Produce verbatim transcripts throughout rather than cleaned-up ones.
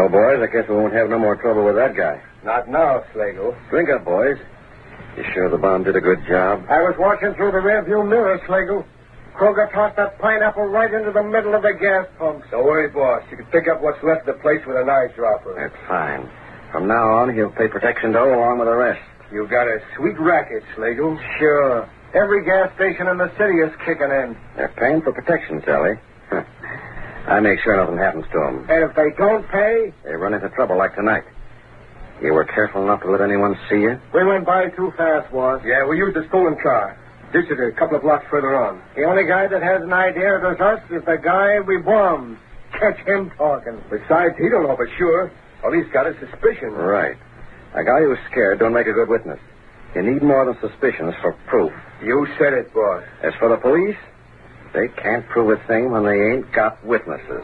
Well, boys, I guess we won't have no more trouble with that guy. Not now, Slagle. Drink up, boys. You sure the bomb did a good job? I was watching through the rearview mirror, Slagle. Kroger tossed that pineapple right into the middle of the gas pump. Don't worry, boss. You can pick up what's left of the place with an eyedropper. That's fine. From now on, he'll pay protection dough along with the rest. You got a sweet racket, Slagle. Sure. Every gas station in the city is kicking in. They're paying for protection, Sally. I make sure nothing happens to them. And if they don't pay? They run into trouble like tonight. You were careful enough to let anyone see you? We went by too fast, boss. Yeah, we used a stolen car. Ditched it a couple of blocks further on. The only guy that has an idea of us is the guy we bombed. Catch him talking. Besides, he don't know for sure. All he's got is suspicion. Right. A guy who's scared don't make a good witness. You need more than suspicions for proof. You said it, boss. As for the police, they can't prove a thing when they ain't got witnesses.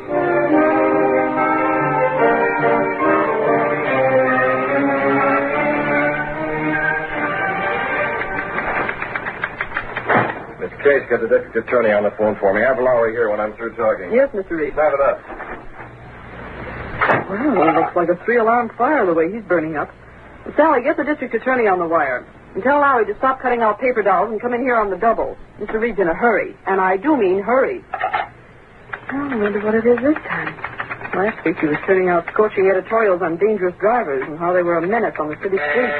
Miss Case, got the district attorney on the phone for me. Have Lowry here when I'm through talking. Yes, Mister Reed. Snap it up. Well, it looks like a three-alarm fire the way he's burning up. Sally, get the district attorney on the wire. And tell Lowry to stop cutting out paper dolls and come in here on the double. Mister Reed's in a hurry. And I do mean hurry. Oh, I wonder what it is this time. Last week he was turning out scorching editorials on dangerous drivers and how they were a menace on the city streets.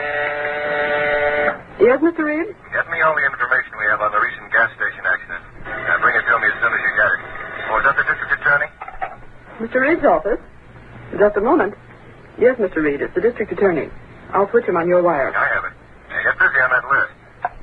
Yes, Mister Reed? Get me all the information we have on the recent gas station accident. Now bring it to me as soon as you get it. Oh, is that the district attorney? Mister Reed's office? Just a moment. Yes, Mister Reed, it's the district attorney. I'll switch him on your wire. I have it. Now get busy on that list.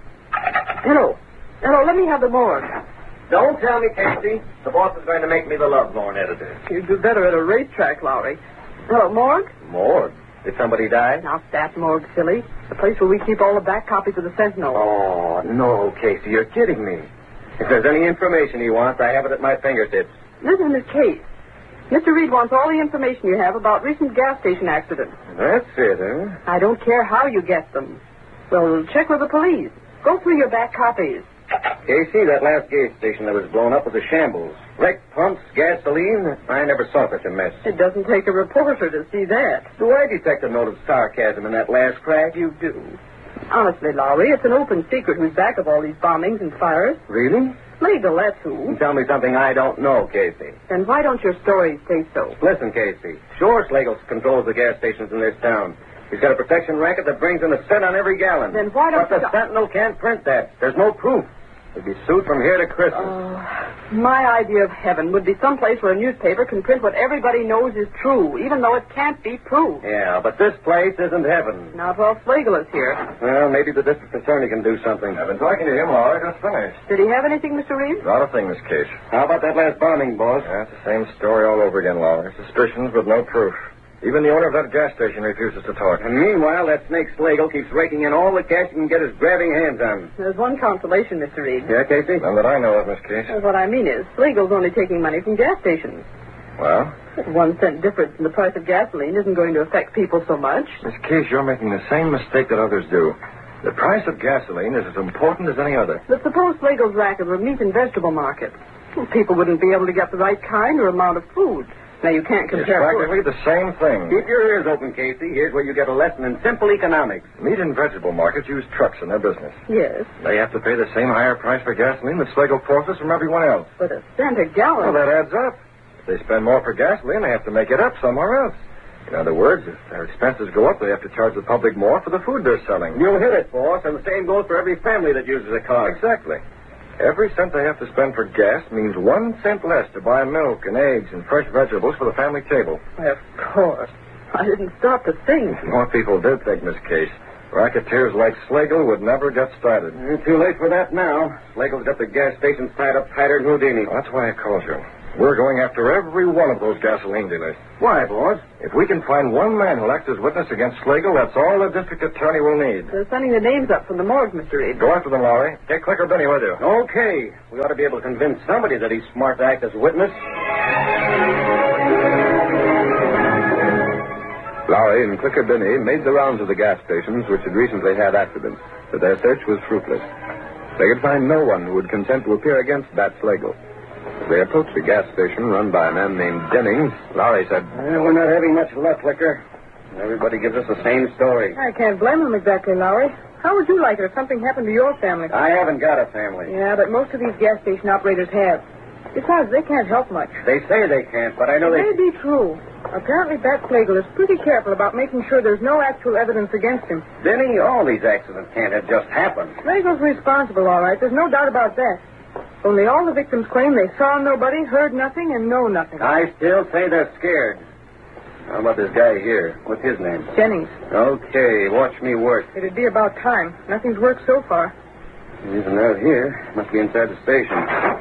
Hello. Hello, let me have the morgue. Don't tell me, Casey. The boss is going to make me the love-lorn editor. You'd do better at a racetrack, Lowry. Hello, morgue? Morgue? Did somebody die? Now, that morgue, silly. The place where we keep all the back copies of the Sentinel. Oh, no, Casey, you're kidding me. If there's any information he wants, I have it at my fingertips. Listen to this case. Mister Reed wants all the information you have about recent gas station accidents. That's it, huh? I don't care how you get them. Well, check with the police. Go through your back copies. Casey, that last gas station that was blown up was a shambles. Wrecked pumps, gasoline. I never saw such a mess. It doesn't take a reporter to see that. Do I detect a note of sarcasm in that last crack? You do. Honestly, Lowry, it's an open secret who's back of all these bombings and fires. Really? Slagle, that's who. Tell me something I don't know, Casey. Then why don't your stories say so? Listen, Casey. Sure, Slagle controls the gas stations in this town. He's got a protection racket that brings in a cent on every gallon. Then why don't But the you... Sentinel can't print that. There's no proof. He'd be sued from here to Christmas. Oh, my idea of heaven would be someplace where a newspaper can print what everybody knows is true, even though it can't be proved. Yeah, but this place isn't heaven. Not while Slagle is here. Well, maybe the district attorney can do something. I've been talking to him, Lowry. Just finished. Did he have anything, Mister Reed? Not a thing, Miss Case. How about that last bombing, boss? Yeah, it's the same story all over again, Lowry. Suspicions, but no proof. Even the owner of that gas station refuses to talk. And meanwhile, that snake Slagle keeps raking in all the cash he can get his grabbing hands on. There's one consolation, Mister Reed. Yeah, Casey? None that I know of, Miss Case. Well, what I mean is, Slagle's only taking money from gas stations. Well? One cent difference in the price of gasoline isn't going to affect people so much. Miss Case, you're making the same mistake that others do. The price of gasoline is as important as any other. But suppose Slagle's racket were meat and vegetable market. Well, people wouldn't be able to get the right kind or amount of food. Now, you can't It's compare... practically the same thing. Keep your ears open, Casey. Here's where you get a lesson in simple economics. Meat and vegetable markets use trucks in their business. Yes, They have to pay the same higher price for gasoline that Slagle forces from everyone else. but a cent a gallon... Well, that adds up. If they spend more for gasoline, they have to make it up somewhere else. In other words, if their expenses go up, they have to charge the public more for the food they're selling. You hit it, boss, and the same goes for every family that uses a car. Exactly. Every cent they have to spend for gas means one cent less to buy milk and eggs and fresh vegetables for the family table. Of course. I didn't stop to think. More people did think, Miss Case. Racketeers like Slagle would never get started. Eh, too late for that now. Slagle's got the gas station tied up tighter than Houdini. Well, that's why I called you. We're going after every one of those gasoline dealers. Why, boss? If we can find one man who'll act as witness against Slagle, that's all the district attorney will need. They're sending the names up from the morgue, Mister Reed. Go after them, Lowry. Take Clicker Benny with you. Okay. We ought to be able to convince somebody that he's smart to act as a witness. Lowry and Clicker Benny made the rounds of the gas stations which had recently had accidents, but their search was fruitless. They could find no one who would consent to appear against Bat Slagle. They approached a gas station run by a man named Jennings. Lowry said, Well, we're not having much luck, Liquor. Everybody gives us the same story. I can't blame them exactly, Lowry. How would you like it if something happened to your family? I haven't got a family. Yeah, but most of these gas station operators have. Besides, they can't help much. They say they can't, but I know It they... may be true. Apparently, Bat Slagle is pretty careful about making sure there's no actual evidence against him. Denny, all these accidents can't have just happened. Slagle's responsible, all right. There's no doubt about that. Only all the victims claim they saw nobody, heard nothing, and know nothing. I still say they're scared. How about this guy here? What's his name? Jennings. Okay, watch me work. It'd be about time. Nothing's worked so far. He isn't out here. Must be inside the station.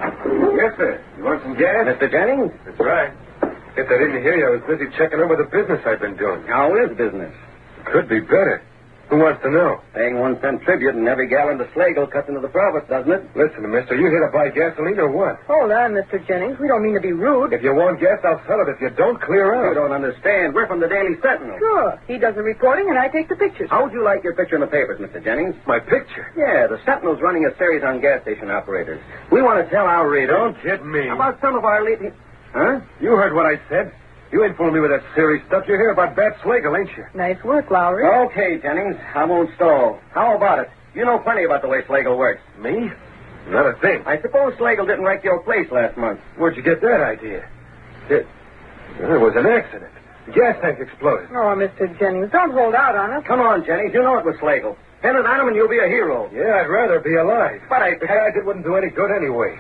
Yes, sir. You want some gas? Mister Jennings? That's right. Guess I didn't hear you. I was busy checking over the business I've been doing. How is business? Could be better. Who wants to know? Paying one cent tribute and every gallon to Slagle cuts into the profits, doesn't it? Listen, mister, you here to buy gasoline or what? Hold on, Mister Jennings. We don't mean to be rude. If you want gas, I'll sell it. If you don't, clear You out. don't understand. We're from the Daily Sentinel. Sure. He does the reporting, and I take the pictures. How would you like your picture in the papers, Mister Jennings? My picture? Yeah, the Sentinel's running a series on gas station operators. We want to tell our readers... Don't kid me. How about some of our leading... Huh? You heard what I said. You ain't fooling me with that serious stuff. You're here about Bat Slagle, ain't you? Nice work, Lowry. Okay, Jennings. I won't stall. How about it? You know plenty about the way Slagle works. Me? Not a thing. I suppose Slagle didn't wreck your place last month. Where'd you get that idea? It, it was an accident. The gas tank exploded. Oh, Mister Jennings, don't hold out on us. Come on, Jennings. You know it was Slagle. Pin it on him and you'll be a hero. Yeah, I'd rather be alive. But I... Besides, it wouldn't do any good anyway.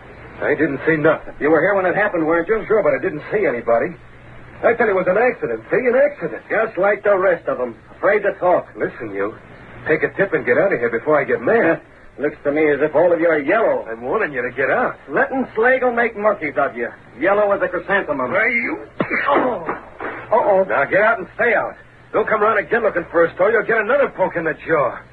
I didn't see nothing. You were here when it happened, weren't you? Sure, but I didn't see anybody. I tell you, it was an accident. See, an accident. Just like the rest of them. Afraid to talk. Listen, you. Take a tip and get out of here before I get mad. Looks to me as if all of you are yellow. I'm warning you to get out. Letting Slagle make monkeys of you. Yellow as a chrysanthemum. Hey, you. Oh. Uh-oh. Now get out and stay out. Don't come around again looking for a store. You'll get another poke in the jaw.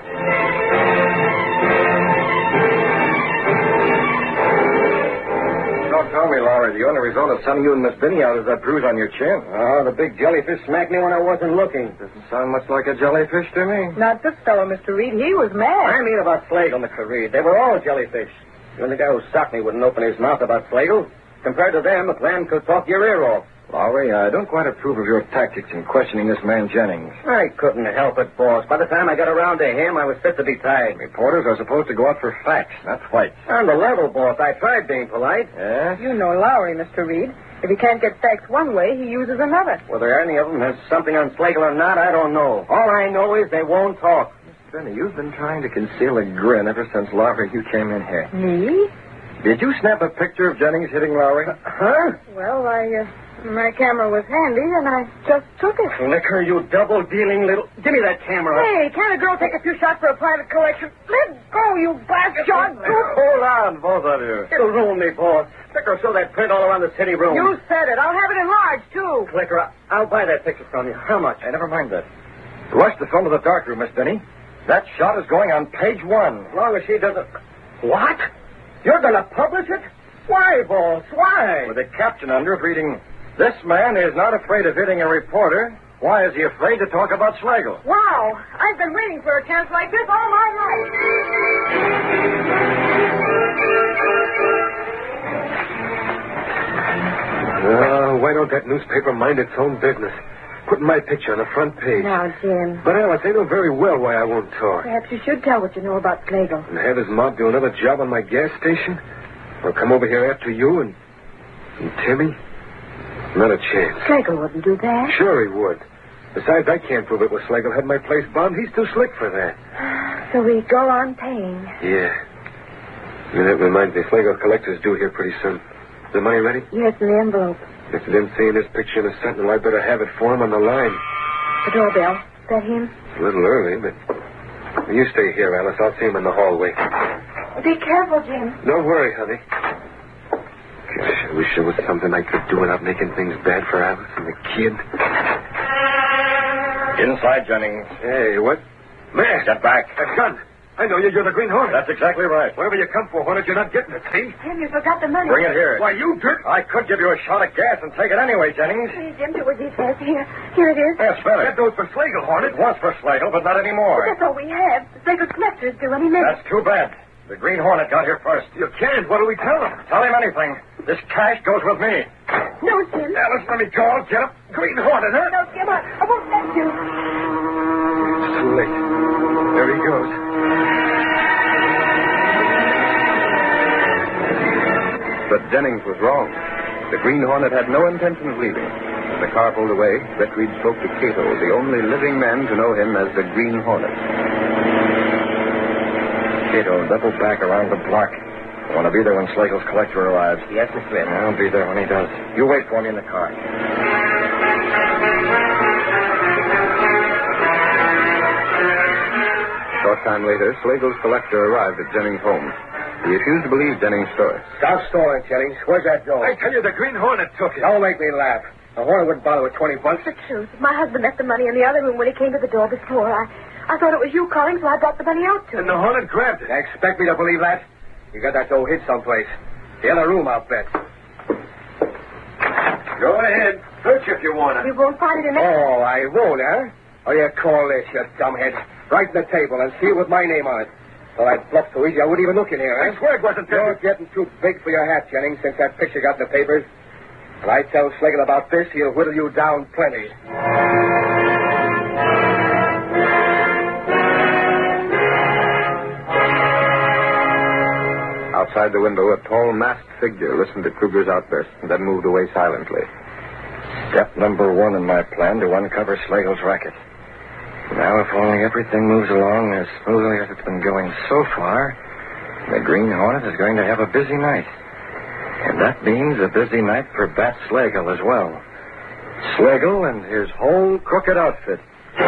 Don't tell me, Lowry, the only result of sending you and Miss Binney out is that bruise on your chin. Oh, the big jellyfish smacked me when I wasn't looking. Doesn't sound much like a jellyfish to me. Not this fellow, Mister Reed. He was mad. I mean about Slagle, Mister Reed. They were all jellyfish. Even the guy who stopped me wouldn't open his mouth about Slagle. Compared to them, the plan could talk your ear off. Lowry, I don't quite approve of your tactics in questioning this man Jennings. I couldn't help it, boss. By the time I got around to him, I was fit to be tied. Reporters are supposed to go out for facts, not fights. On the level, boss. I tried being polite. Yes? You know Lowry, Mister Reed. If he can't get facts one way, he uses another. Whether any of them has something on Slagle or not, I don't know. All I know is they won't talk. Benny, you've been trying to conceal a grin ever since Lowry you came in here. Me? Did you snap a picture of Jennings hitting Lowry? Huh? Well, I, uh, my camera was handy, and I just took it. Liquor, you double-dealing little... Give me that camera. Hey, can't a girl take a few shots for a private collection? Let go, you bastard! Hold on, both of you. It'll ruin me, boss. Liquor, show that print all around the city room. You said it. I'll have it enlarged, too. Liquor, I'll buy that picture from you. How much? Hey, never mind that. Rush the film to the darkroom, Miss Benny. That shot is going on page one. As long as she doesn't... What? You're going to publish it? Why, boss? Why? With a caption under it reading, "This man is not afraid of hitting a reporter. Why is he afraid to talk about Slagle?" Wow. I've been waiting for a chance like this all my life. Oh, why don't that newspaper mind its own business? Putting my picture on the front page. Now, Jim, But, Alice, they know very well why I won't talk. perhaps you should tell what you know about Slagle. And have his mob do another job on my gas station? Or come over here after you and... and Timmy? Not a chance. Slagle wouldn't do that. Sure he would. Besides, I can't prove it was Slagle had my place bombed. He's too slick for that. So we go on paying. Yeah. And that reminds me, Slagle's collector's due here pretty soon. Is the money ready? Yes, in the envelope. If you didn't see his picture in the Sentinel, I better have it for him on the line. The doorbell. Is that him? A little early, but... You stay here, Alice. I'll see him in the hallway. Be careful, Jim. Don't worry, honey. Gosh, I wish there was something I could do without making things bad for Alice and the kid. Inside, Jennings. Hey, what? Man! Get back. That gun! I know you. You're the Green Hornet. That's exactly right. Wherever you come for, Hornet, you're not getting it, see? Jim, you forgot the money. Bring it here. Why, you dirt... I could give you a shot of gas and take it anyway, Jennings. Please, Jim, do as he says. Here. Here it is. Yes, better. That goes for Slagle, Hornet. It was for Slagle, but not But anymore. that's all we have. Slagle's collector's due any minute. That's too bad. The Green Hornet got here first. You can't. What do we tell him? Tell him anything. This cash goes with me. No, Jim. Alice, let me go. Get up. Green Hornet, huh? No, Jim, I, I won't let you. It's too late. There he goes. But Jennings was wrong. The Green Hornet had no intention of leaving. As the car pulled away, Betteridge spoke to Cato, the only living man to know him as the Green Hornet. Cato, double back around the block. I want to be there when Slagle's collector arrives. Yes, Mister Smith. I'll be there when he does. You wait for me in the car. A short time later, Slagle's collector arrived at Jennings' home. He refused to believe Jennings' story. Stop stalling, Jennings. Where's that door? I tell you, the Green Hornet took it. Don't make me laugh. The Hornet wouldn't bother with twenty bucks. The truth. My husband left the money in the other room when he came to the door before. I, I thought it was you calling, so I brought the money out to him. And the Hornet grabbed it. You expect me to believe that? You got that dough hid someplace. The other room, I'll bet. Go ahead. Search if you want You it. won't find it in there. Oh, I won't, huh? Oh, you call this, you dumbhead. Right in the table and seal with my name on it. Well, I'd bluff so easy I wouldn't even look in here, huh? I swear it wasn't You're Jennings. getting too big for your hat, Jennings, since that picture got in the papers. When I tell Slagle about this, he'll whittle you down plenty. Outside the window, a tall, masked figure listened to Kruger's outburst and then moved away silently. Step number one in my plan to uncover Slagle's racket. Now, if only everything moves along as smoothly as it's been going so far, the Green Hornet is going to have a busy night. And that means a busy night for Bat Slagle as well. Slagle and his whole crooked outfit.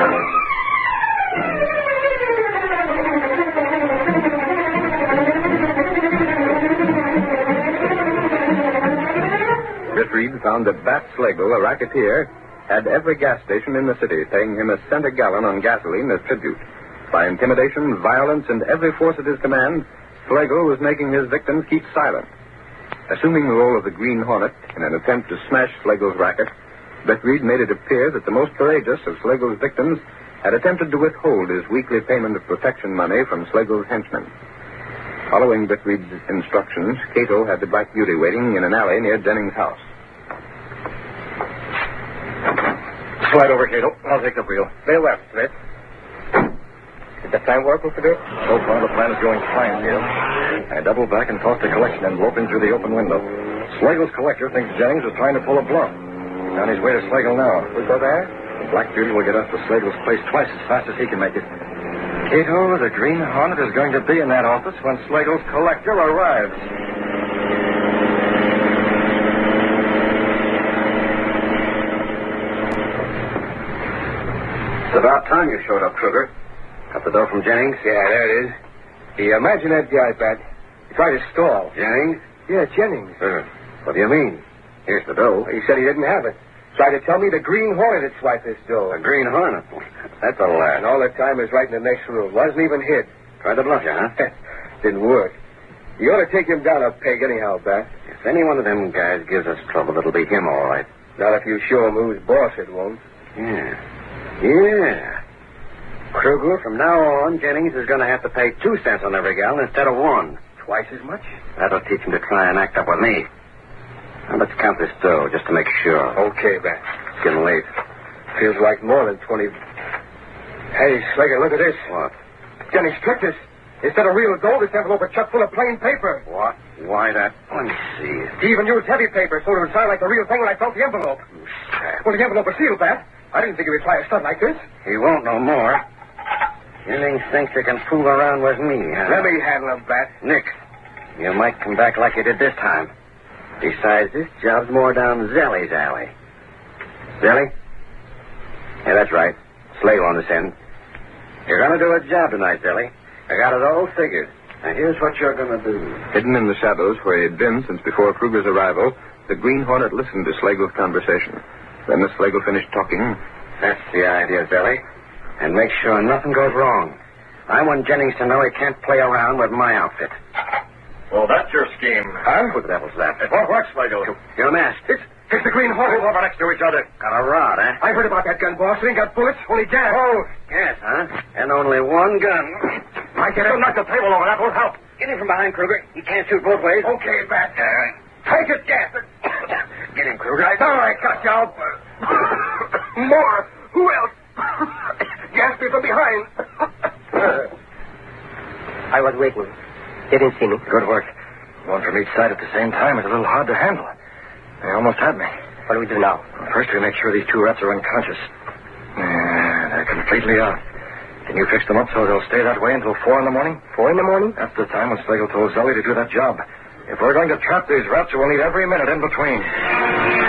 Betteridge found that Bat Slagle, a racketeer, had every gas station in the city paying him a cent a gallon on gasoline as tribute. By intimidation, violence, and every force at his command, Slagle was making his victims keep silent. Assuming the role of the Green Hornet in an attempt to smash Slagle's racket, Betteridge made it appear that the most courageous of Slagle's victims had attempted to withhold his weekly payment of protection money from Slagle's henchmen. Following Betteridge's instructions, Cato had the Black Beauty waiting in an alley near Jennings' house. Slide over, Cato. I'll take the wheel. Stay left, Smith. Did the plan work, Mister Dick? So far, the plan is going fine, Cato. I double back and toss the collection envelope in through the open window. Slagle's collector thinks Jennings was trying to pull a bluff. On his way to Slagle now. We go there? The Black Beauty will get us to Slagle's place twice as fast as he can make it. Cato, the Green Hornet is going to be in that office when Slagle's collector arrives. It's about time you showed up, Kruger. Got the dough from Jennings? Yeah, there it is. Hey, imagine that guy, Bat. He tried to stall. Jennings? Yeah, Jennings. Uh, what do you mean? Here's the dough. He said he didn't have it. Tried to tell me the Green Hornet had swiped this dough. A Green Hornet. That's a laugh. And all the time was right in the next room. Wasn't even hid. Tried to bluff you, huh? Didn't work. You ought to take him down a peg anyhow, Bat. If any one of them guys gives us trouble, it'll be him, all right. Not if you show him who's boss, it won't. Yeah. Yeah. Kruger, from now on, Jennings is going to have to pay two cents on every gallon instead of one. Twice as much? That'll teach him to try and act up with me. Now, let's count this dough just to make sure. Okay, Bat. It's getting late. Feels like more than twenty. Hey, Slager, look at this. What? Jennings tricked us. Instead of real gold, this envelope was chock full of plain paper. What? Why that? Let me see. He even used heavy paper so it would sound like the real thing when I felt the envelope. Well, the envelope was sealed, Bat. I didn't think he would try a stunt like this. He won't no more. Jennings thinks he can fool around with me, huh? Let me handle him, Bat. Nick, you might come back like you did this time. Besides, this job's more down Zelly's alley. Zelly? Yeah, that's right. Slagle on this end. You're going to do a job tonight, Zelly. I got it all figured. Now, here's what you're going to do. Hidden in the shadows where he had been since before Kruger's arrival, the Green Hornet listened to Slagle's conversation. Then as Slagle finished talking... That's the idea, Zelly. And make sure nothing goes wrong. I want Jennings to know he can't play around with my outfit. Well, that's your scheme. Huh? Who the devil's that? What works, Slagle? You're masked. It's, it's the Green Hornet. Move over next to each other. Got a rod, eh? I heard about that gun, boss. It ain't got bullets, only gas. Oh, gas, huh? And only one gun. I get it. Knock the table over. That won't help. Get him from behind, Kruger. He can't shoot both ways. Okay, Bat. Uh, take it, Gaspard. Get him, Kruger. I... All right, got you. More. Who else? Gaspard from behind. I was waiting. They didn't see me. Good work. One from each side at the same time is a little hard to handle. They almost had me. What do we do now? First, we make sure these two rats are unconscious. Yeah, they're completely out. Can you fix them up so they'll stay that way until four in the morning? Four in the morning? That's the time when Slagle told Zelly to do that job. If we're going to trap these rats, we'll need every minute in between.